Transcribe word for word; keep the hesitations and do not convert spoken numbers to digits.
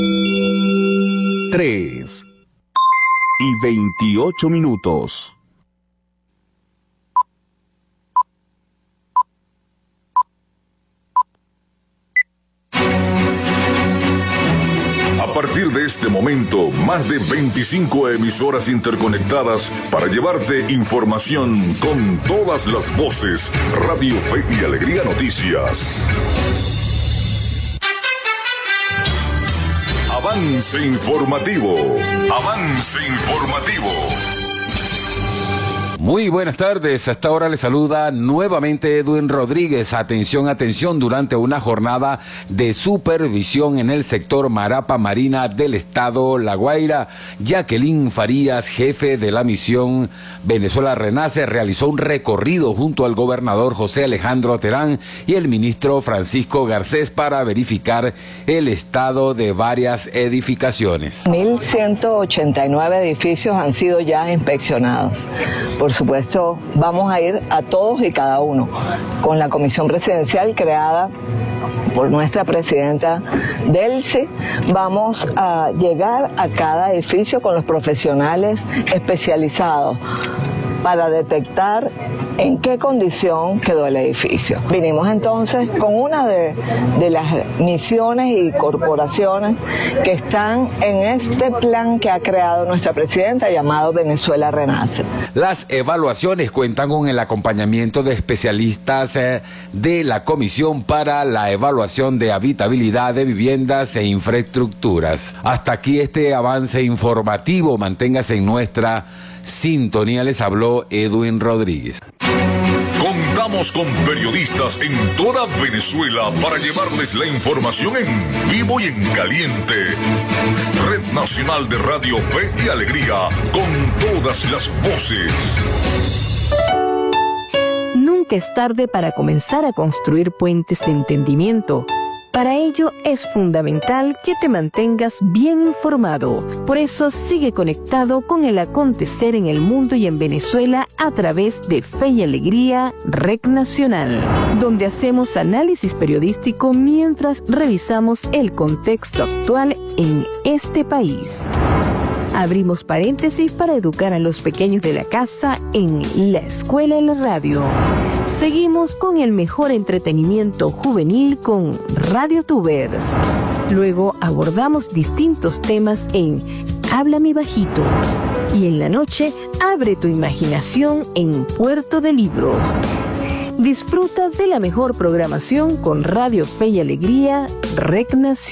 tres y veintiocho minutos. A partir de este momento, más de veinticinco emisoras interconectadas para llevarte información con todas las voces. Radio Fe y Alegría Noticias. Avance informativo. Avance informativo. Muy buenas tardes, hasta ahora le saluda nuevamente Edwin Rodríguez. Atención, atención, durante una jornada de supervisión en el sector Marapa Marina del estado La Guaira, Jacqueline Farías, jefe de la misión Venezuela Renace, realizó un recorrido junto al gobernador José Alejandro Terán y el ministro Francisco Garcés para verificar el estado de varias edificaciones. mil ciento ochenta y nueve edificios han sido ya inspeccionados. Por supuesto, vamos a ir a todos y cada uno con la comisión presidencial creada por nuestra presidenta Delcy. Vamos a llegar a cada edificio con los profesionales especializados para detectar en qué condición quedó el edificio. Vinimos entonces con una de, de las misiones y corporaciones que están en este plan que ha creado nuestra presidenta llamado Venezuela Renace. Las evaluaciones cuentan con el acompañamiento de especialistas eh, de la Comisión para la Evaluación de Habitabilidad de Viviendas e Infraestructuras. Hasta aquí este avance informativo. Manténgase en nuestra sintonía. Les habló Edwin Rodríguez. Contamos con periodistas en toda Venezuela para llevarles la información en vivo y en caliente. Red Nacional de Radio Fe y Alegría, con todas las voces. Nunca es tarde para comenzar a construir puentes de entendimiento. Para ello es fundamental que te mantengas bien informado. Por eso sigue conectado con el acontecer en el mundo y en Venezuela a través de Fe y Alegría Red Nacional, donde hacemos análisis periodístico mientras revisamos el contexto actual en este país. Abrimos paréntesis para educar a los pequeños de la casa en La Escuela en la Radio. Seguimos con el mejor entretenimiento juvenil con Radio Tubers. Luego abordamos distintos temas en Habla mi bajito. Y en la noche, abre tu imaginación en Puerto de Libros. Disfruta de la mejor programación con Radio Fe y Alegría Red Nacional.